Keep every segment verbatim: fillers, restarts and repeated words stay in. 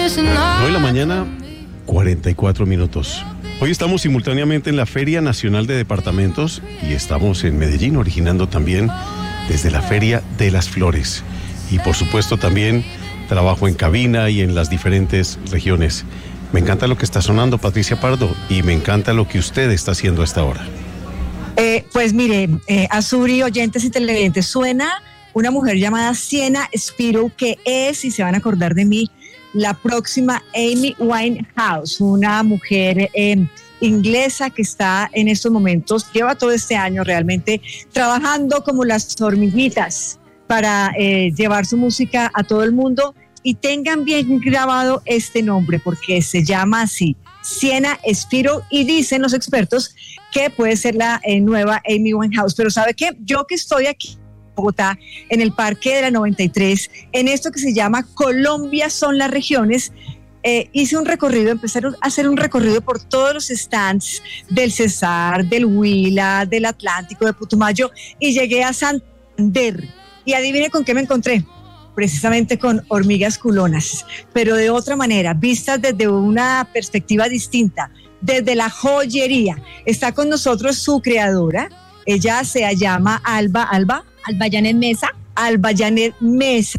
nueve de la mañana, cuarenta y cuatro minutos. Hoy estamos simultáneamente en la Feria Nacional de Departamentos y estamos en Medellín, originando también desde la Feria de las Flores. Y por supuesto también trabajo en cabina y en las diferentes regiones. Me encanta lo que está sonando, Patricia Pardo, y me encanta lo que usted está haciendo a esta hora. Eh, pues mire, eh, Azuri, oyentes y televidentes, suena una mujer llamada Sienna Spiro, que es, y se van a acordar de mí, la próxima Amy Winehouse, una mujer eh, inglesa que está en estos momentos, lleva todo este año realmente trabajando como las hormiguitas para eh, llevar su música a todo el mundo. Y tengan bien grabado este nombre porque se llama así, Sienna Spiro, y dicen los expertos que puede ser la eh, nueva Amy Winehouse. Pero ¿sabe qué? Yo que estoy aquí en Bogotá, en el Parque de la noventa y tres, en esto que se llama Colombia son las regiones, eh, hice un recorrido, empecé a hacer un recorrido por todos los stands del Cesar, del Huila, del Atlántico, de Putumayo, y llegué a Santander. Y adivine con qué me encontré. Precisamente con hormigas culonas, pero de otra manera, vistas desde una perspectiva distinta, desde la joyería. Está con nosotros su creadora, ella se llama Alba, Alba, Alba Janet Mesa. Alba Janet Mesa,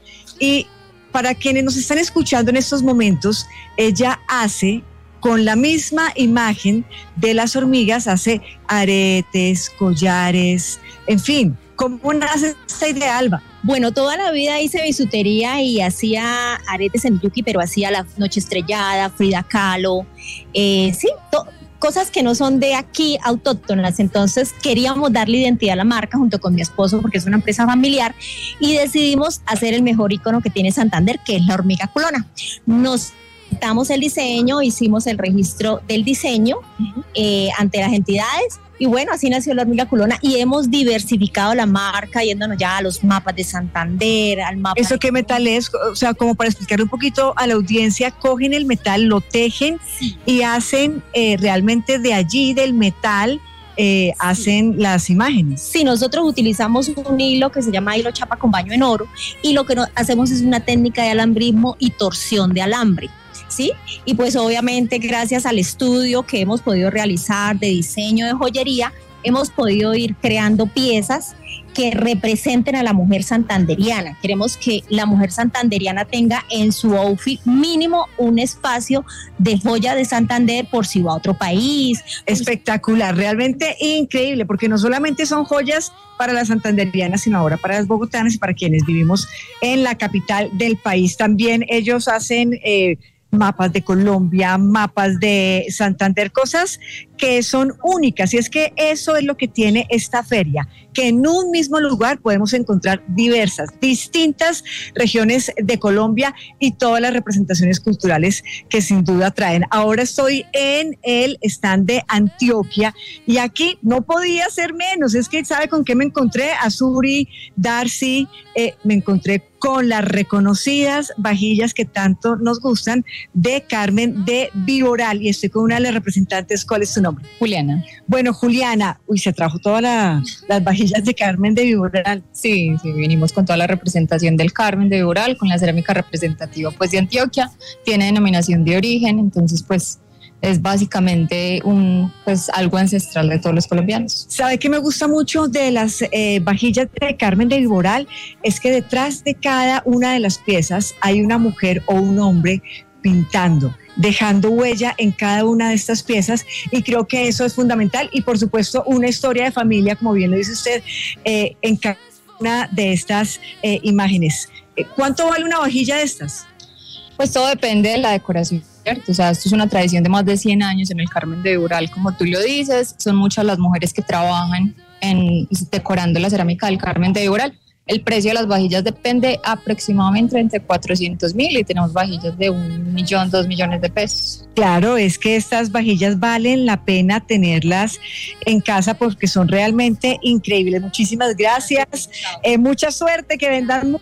y para quienes nos están escuchando en estos momentos, ella hace con la misma imagen de las hormigas, hace aretes, collares, en fin. ¿Cómo nace esta idea, Alba? Bueno, toda la vida hice bisutería y hacía aretes en Yuki, pero hacía La Noche Estrellada, Frida Kahlo, eh, sí, to- cosas que no son de aquí, autóctonas. Entonces queríamos darle identidad a la marca junto con mi esposo porque es una empresa familiar y decidimos hacer el mejor icono que tiene Santander, que es la hormiga culona. Nos damos el diseño, hicimos el registro del diseño uh-huh. eh, ante las entidades. Y bueno, así nació la hormiga culona y hemos diversificado la marca yéndonos ya a los mapas de Santander, al mapa. ¿Eso qué metal es? O sea, como para explicar un poquito a la audiencia, cogen el metal, lo tejen sí. y hacen eh, realmente de allí, del metal, eh, sí. hacen las imágenes. Sí, nosotros utilizamos un hilo que se llama hilo chapa con baño en oro y lo que no, hacemos es una técnica de alambrismo y torsión de alambre. ¿Sí? Y pues obviamente gracias al estudio que hemos podido realizar de diseño de joyería, hemos podido ir creando piezas que representen a la mujer santanderiana. Queremos que la mujer santanderiana tenga en su outfit mínimo un espacio de joya de Santander por si va a otro país. Espectacular, realmente increíble, porque no solamente son joyas para las santanderianas, sino ahora para las bogotanas y para quienes vivimos en la capital del país. También ellos hacen Eh, mapas de Colombia, mapas de Santander, cosas que son únicas, y es que eso es lo que tiene esta feria, que en un mismo lugar podemos encontrar diversas, distintas regiones de Colombia y todas las representaciones culturales que sin duda traen. Ahora estoy en el stand de Antioquia y aquí no podía ser menos, es que ¿sabe con qué me encontré? Azuri, Darcy, eh, me encontré con las reconocidas vajillas que tanto nos gustan de Carmen de Viboral, y estoy con una de las representantes. ¿Cuál es su nombre? Juliana. Bueno, Juliana, uy, se trajo todas la, las vajillas de Carmen de Viboral. Sí, sí, vinimos con toda la representación del Carmen de Viboral, con la cerámica representativa pues de Antioquia, tiene denominación de origen, entonces pues es básicamente un, pues, algo ancestral de todos los colombianos. ¿Sabe qué me gusta mucho de las eh, vajillas de Carmen de Viboral? Es que detrás de cada una de las piezas hay una mujer o un hombre pintando, dejando huella en cada una de estas piezas, y creo que eso es fundamental, y por supuesto una historia de familia, como bien lo dice usted, eh, en cada una de estas eh, imágenes. ¿Cuánto vale una vajilla de estas? Pues todo depende de la decoración, ¿cierto? O sea, esto es una tradición de más de cien años en el Carmen de Viboral, como tú lo dices, son muchas las mujeres que trabajan en decorando la cerámica del Carmen de Viboral. El precio de las vajillas depende aproximadamente entre cuatrocientos mil y tenemos vajillas de un millón, dos millones de pesos. Claro, es que estas vajillas valen la pena tenerlas en casa porque son realmente increíbles. Muchísimas gracias, eh, mucha suerte, que vendan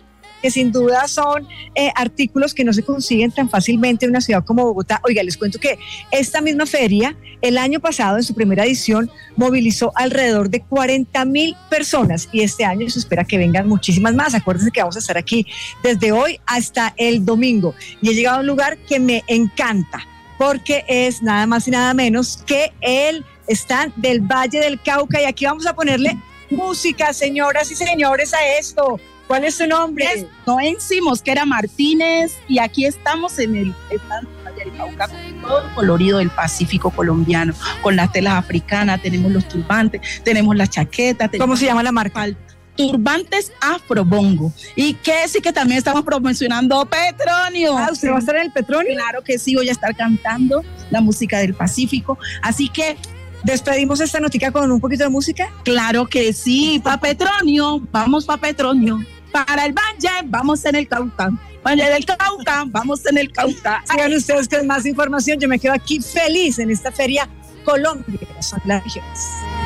que sin duda son eh, artículos que no se consiguen tan fácilmente en una ciudad como Bogotá. Oiga, les cuento que esta misma feria, el año pasado, en su primera edición, movilizó alrededor de cuarenta mil personas y este año se espera que vengan muchísimas más. Acuérdense que vamos a estar aquí desde hoy hasta el domingo y he llegado a un lugar que me encanta porque es nada más y nada menos que el stand del Valle del Cauca y aquí vamos a ponerle música, señoras y señores, a esto. ¿Cuál es su nombre? Es Noensi Mosquera Martínez y aquí estamos en el stand del Valle del Cauca con todo el colorido del Pacífico colombiano, con las telas africanas, tenemos los turbantes, tenemos las chaquetas. ¿Cómo se llama la marca? Turbantes Afrobongo. Y que sí que también estamos promocionando Petronio. Ah, ¿usted va a estar en el Petronio? Claro que sí, voy a estar cantando la música del Pacífico, así que ¿despedimos esta notica con un poquito de música? Claro que sí, pa' Petronio, vamos pa' Petronio. Para el Valle, vamos en el Cauca. Valle del Cauca, vamos en el Cauca. Sigan ustedes con más información. Yo me quedo aquí feliz en esta feria Colombia, son las regiones.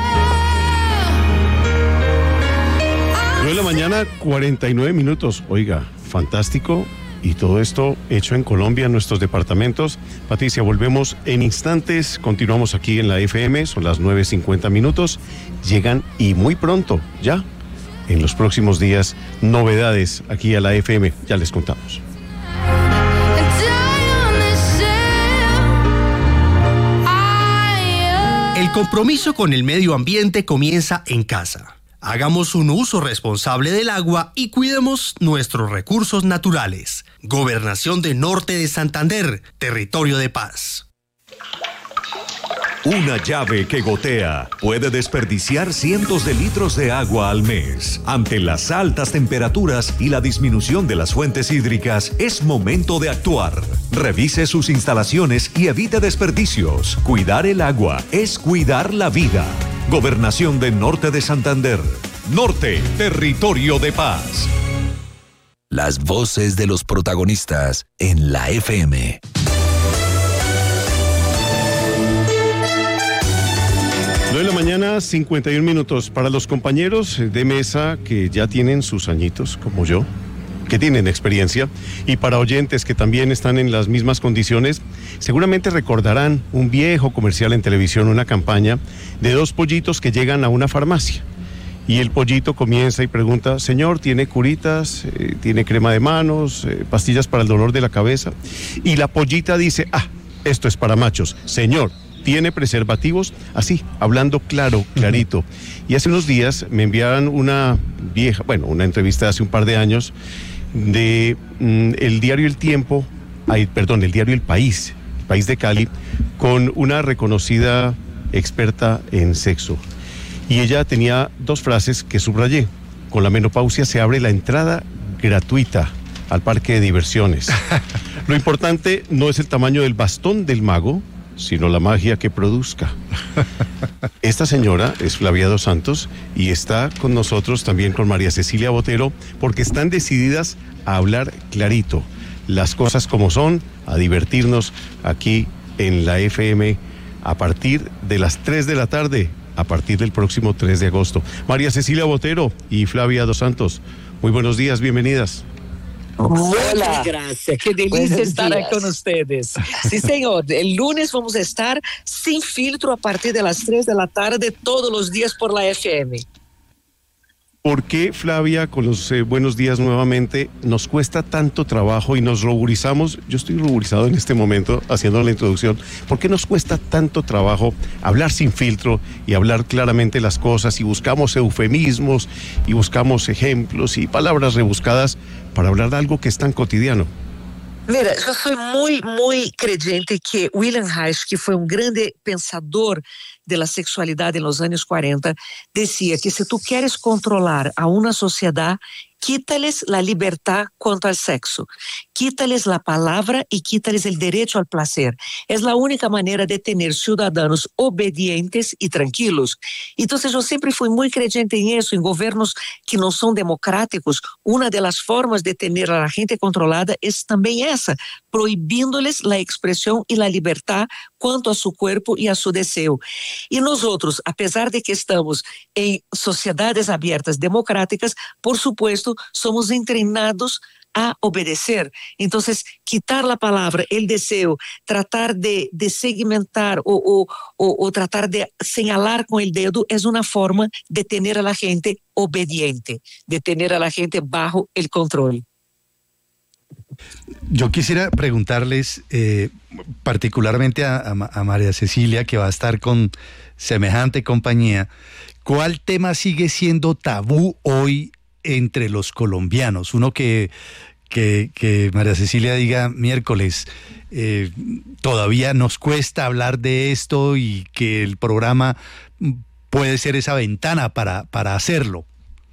nueve de la mañana, cuarenta y nueve minutos. Oiga, fantástico. Y todo esto hecho en Colombia, en nuestros departamentos. Patricia, volvemos en instantes. Continuamos aquí en la F M. Son las nueve cincuenta minutos. Llegan y muy pronto, ya, en los próximos días, novedades aquí a la F M. Ya les contamos. El compromiso con el medio ambiente comienza en casa. Hagamos un uso responsable del agua y cuidemos nuestros recursos naturales. Gobernación de Norte de Santander, territorio de paz. Una llave que gotea puede desperdiciar cientos de litros de agua al mes. Ante las altas temperaturas y la disminución de las fuentes hídricas, es momento de actuar. Revise sus instalaciones y evite desperdicios. Cuidar el agua es cuidar la vida. Gobernación de Norte de Santander. Norte, territorio de paz. Las voces de los protagonistas en la F M. nueve de la mañana, cincuenta y un minutos. Para los compañeros de mesa que ya tienen sus añitos, como yo, que tienen experiencia, y para oyentes que también están en las mismas condiciones, seguramente recordarán un viejo comercial en televisión, una campaña de dos pollitos que llegan a una farmacia. Y el pollito comienza y pregunta: señor, ¿tiene curitas? Eh, ¿Tiene crema de manos? Eh, ¿Pastillas para el dolor de la cabeza? Y la pollita dice: ah, esto es para machos. Señor, ¿tiene preservativos? Así, hablando claro, clarito. Y hace unos días me enviaron una vieja, bueno, una entrevista de hace un par de años de mm, el diario El Tiempo, ay, perdón, el diario El País, El País de Cali, con una reconocida experta en sexo. Y ella tenía dos frases que subrayé. Con la menopausia se abre la entrada gratuita al parque de diversiones. Lo importante no es el tamaño del bastón del mago, sino la magia que produzca. Esta señora es Flavia Dos Santos y está con nosotros también con María Cecilia Botero, porque están decididas a hablar clarito, las cosas como son, a divertirnos aquí en la F M a partir de las tres de la tarde, a partir del próximo tres de agosto. María Cecilia Botero y Flavia Dos Santos, muy buenos días, bienvenidas. Hola, gracias, qué delicia estar aquí con ustedes. Sí, señor, el lunes vamos a estar sin filtro a partir de las tres de la tarde todos los días por la F M. ¿Por qué, Flavia, con los eh, buenos días nuevamente, nos cuesta tanto trabajo y nos ruborizamos? Yo estoy ruborizado en este momento haciendo la introducción. ¿Por qué nos cuesta tanto trabajo hablar sin filtro y hablar claramente las cosas y buscamos eufemismos y buscamos ejemplos y palabras rebuscadas para hablar de algo que es tan cotidiano? Mira, yo soy muy, muy creyente que William Reich, que fue un grande pensador de la sexualidad en los años cuarenta, decía que si tú quieres controlar a una sociedad, quítales la libertad cuanto al sexo, quítales la palabra y quítales el derecho al placer. Es la única manera de tener ciudadanos obedientes y tranquilos. Entonces yo siempre fui muy creyente en eso, en gobiernos que no son democráticos. Una de las formas de tener a la gente controlada es también esa, prohibiéndoles la expresión y la libertad cuanto a su cuerpo y a su deseo. Y nosotros, a pesar de que estamos en sociedades abiertas democráticas, por supuesto, esto somos entrenados a obedecer. Entonces, quitar la palabra, el deseo, tratar de, de segmentar o, o, o, o tratar de señalar con el dedo es una forma de tener a la gente obediente, de tener a la gente bajo el control. Yo quisiera preguntarles eh, particularmente a, a, a María Cecilia, que va a estar con semejante compañía, ¿cuál tema sigue siendo tabú hoy entre los colombianos? Uno que, que, que María Cecilia diga, miércoles, eh, todavía nos cuesta hablar de esto y que el programa puede ser esa ventana para, para hacerlo.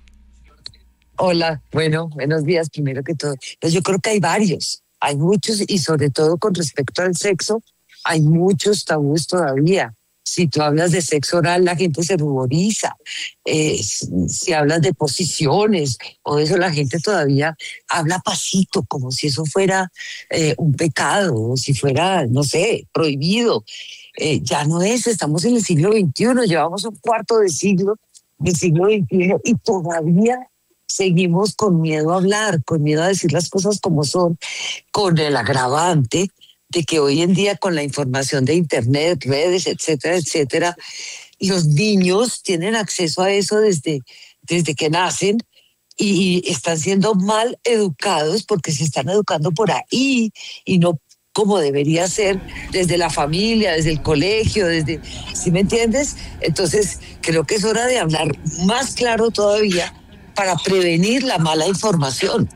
Hola, bueno, buenos días primero que todo. Pues yo creo que hay varios, hay muchos y sobre todo con respecto al sexo, hay muchos tabúes todavía. Si tú hablas de sexo oral, la gente se ruboriza. Eh, si hablas de posiciones o de eso, la gente todavía habla pasito, como si eso fuera eh, un pecado, o si fuera, no sé, prohibido. Eh, ya no es, estamos en el siglo veintiuno, llevamos un cuarto de siglo del siglo veintiuno y todavía seguimos con miedo a hablar, con miedo a decir las cosas como son, con el agravante de que hoy en día con la información de internet, redes, etcétera, etcétera, los niños tienen acceso a eso desde, desde que nacen y están siendo mal educados porque se están educando por ahí y no como debería ser desde la familia, desde el colegio, desde, ¿sí me entiendes? Entonces creo que es hora de hablar más claro todavía para prevenir la mala información.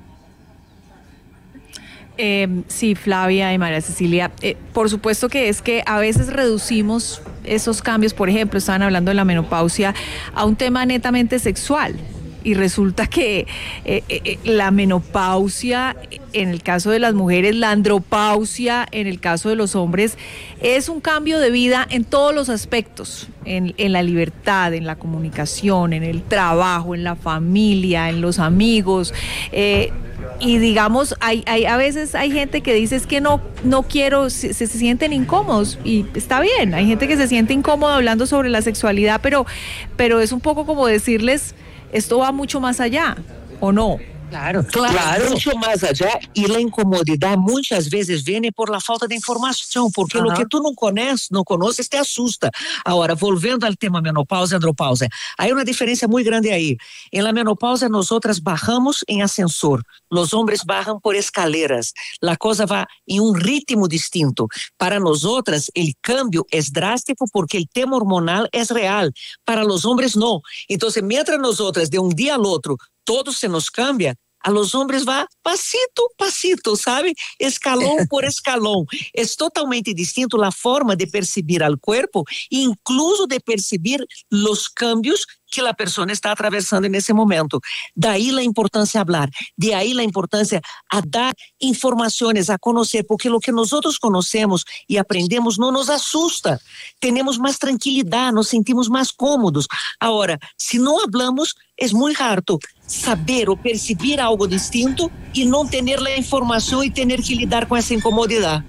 Eh, sí, Flavia y María Cecilia, eh, por supuesto que es que a veces reducimos esos cambios, por ejemplo, estaban hablando de la menopausia, a un tema netamente sexual. Y resulta que eh, eh, la menopausia, en el caso de las mujeres, la andropausia, en el caso de los hombres, es un cambio de vida en todos los aspectos, en, en la libertad, en la comunicación, en el trabajo, en la familia, en los amigos. Eh, y digamos, hay, hay a veces hay gente que dice es que no, no quiero, se, se sienten incómodos y está bien, hay gente que se siente incómoda hablando sobre la sexualidad, pero, pero es un poco como decirles... Esto va mucho más allá, ¿o no? Claro, claro, claro, mucho más allá, y la incomodidad muchas veces viene por la falta de información, porque uh-huh. lo que tú no conoces, no conoces te asusta. Ahora, volviendo al tema menopausia y andropausia, hay una diferencia muy grande ahí. En la menopausia nosotras bajamos en ascensor, los hombres bajan por escaleras, la cosa va en un ritmo distinto. Para nosotras el cambio es drástico porque el tema hormonal es real, para los hombres no. Entonces, mientras nosotras de un día al otro todo se nos cambia, a los hombres va pasito, pasito, ¿sabe? Escalón por escalón. Es totalmente distinto la forma de percibir al cuerpo, incluso de percibir los cambios que la persona está atravesando en ese momento. De ahí la importancia de hablar, de ahí la importancia a dar informaciones, a conocer, porque lo que nosotros conocemos y aprendemos no nos asusta. Tenemos más tranquilidad, nos sentimos más cómodos. Ahora, si no hablamos, es muy harto saber o percibir algo distinto y no tener la información y tener que lidar con esa incomodidad.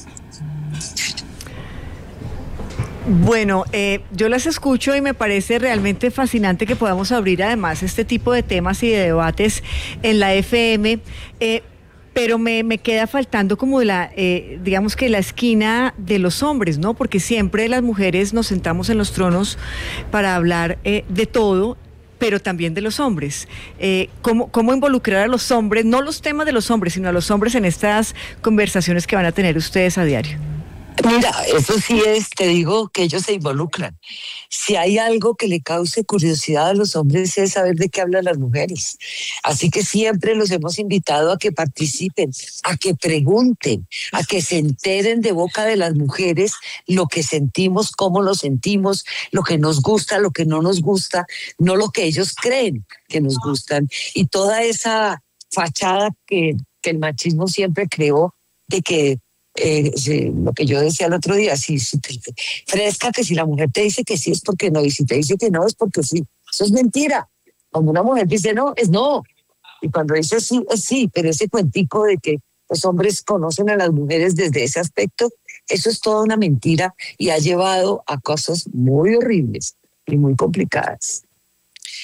Bueno, eh, yo las escucho y me parece realmente fascinante que podamos abrir además este tipo de temas y de debates en la F M, eh, pero me, me queda faltando como la, eh, digamos que la esquina de los hombres, ¿no? Porque siempre las mujeres nos sentamos en los tronos para hablar eh, de todo, pero también de los hombres. Eh, ¿cómo, ¿Cómo involucrar a los hombres, no los temas de los hombres, sino a los hombres en estas conversaciones que van a tener ustedes a diario? Mira, eso sí es, te digo que ellos se involucran. Si hay algo que le cause curiosidad a los hombres es saber de qué hablan las mujeres. Así que siempre los hemos invitado a que participen, a que pregunten, a que se enteren de boca de las mujeres lo que sentimos, cómo lo sentimos, lo que nos gusta, lo que no nos gusta, no lo que ellos creen que nos gustan. Y toda esa fachada que, que el machismo siempre creó de que Eh, sí, lo que yo decía el otro día, si, si te, fresca, que si la mujer te dice que sí es porque no, y si te dice que no es porque sí. Eso es mentira. Cuando una mujer dice no, es no. Y cuando dice sí, es sí. Pero ese cuentico de que los hombres conocen a las mujeres desde ese aspecto, eso es toda una mentira y ha llevado a cosas muy horribles y muy complicadas.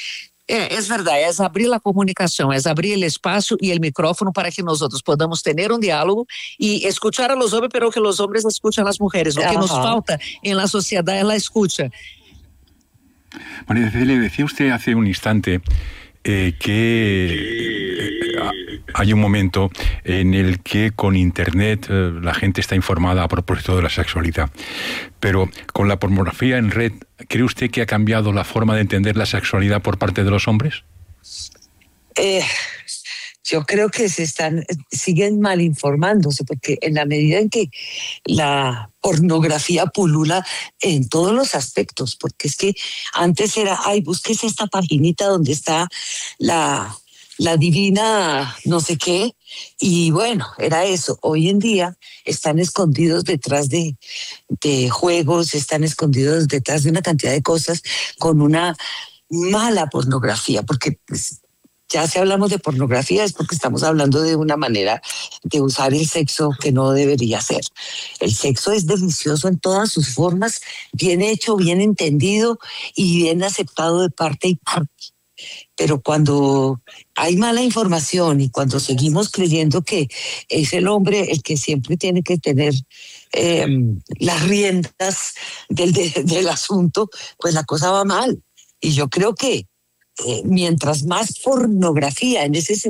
É, é verdade, é abrir a comunicação, é abrir o espaço e o micrófono para que nós outros podamos ter um diálogo e escuchar a los homens, pero que os homens escuchem as mulheres. O que nos falta em la sociedade é a escucha. María Cecilia, decía usted hace un instante eh, que eh, hay un momento en el que con Internet eh, la gente está informada a propósito de la sexualidad, pero con la pornografía en red, ¿cree usted que ha cambiado la forma de entender la sexualidad por parte de los hombres? Eh, yo creo que se están, siguen mal informándose, porque en la medida en que la pornografía pulula en todos los aspectos, porque es que antes era, ay, búsquese esta paginita donde está la, la divina no sé qué, y bueno, era eso. Hoy en día están escondidos detrás de, de juegos, están escondidos detrás de una cantidad de cosas con una mala pornografía, porque pues, ya si hablamos de pornografía es porque estamos hablando de una manera de usar el sexo que no debería ser. El sexo es delicioso en todas sus formas, bien hecho, bien entendido y bien aceptado de parte y parte. Pero cuando hay mala información y cuando seguimos creyendo que es el hombre el que siempre tiene que tener eh, las riendas del, de, del asunto, pues la cosa va mal. Y yo creo que Eh, mientras más pornografía en ese sentido